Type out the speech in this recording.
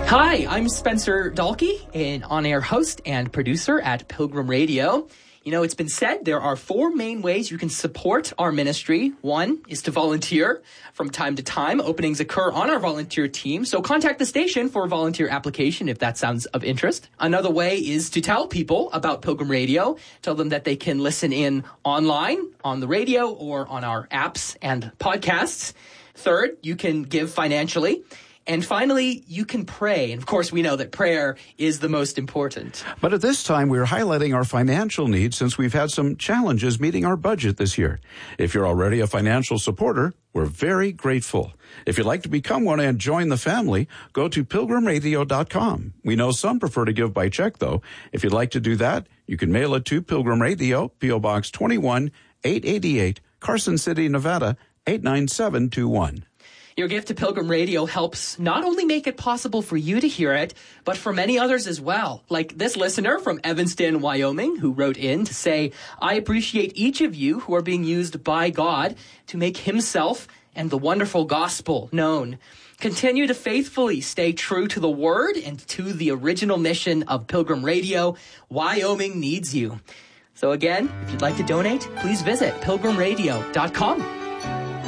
Hi, I'm Spencer Dalkey, an on-air host and producer at Pilgrim Radio. You know, it's been said there are 4 main ways you can support our ministry. One is to volunteer. From time to time, openings occur on our volunteer team, so contact the station for a volunteer application if that sounds of interest. Another way is to tell people about Pilgrim Radio. Tell them that they can listen in online, on the radio, or on our apps and podcasts. Third, you can give financially. And finally, you can pray. And of course, we know that prayer is the most important. But at this time, we're highlighting our financial needs since we've had some challenges meeting our budget this year. If you're already a financial supporter, we're very grateful. If you'd like to become one and join the family, go to pilgrimradio.com. We know some prefer to give by check, though. If you'd like to do that, you can mail it to Pilgrim Radio, P.O. Box 21, 888, Carson City, Nevada, 89721. Your gift to Pilgrim Radio helps not only make it possible for you to hear it, but for many others as well. Like this listener from Evanston, Wyoming, who wrote in to say, I appreciate each of you who are being used by God to make himself and the wonderful gospel known. Continue to faithfully stay true to the word and to the original mission of Pilgrim Radio. Wyoming needs you. So again, if you'd like to donate, please visit pilgrimradio.com.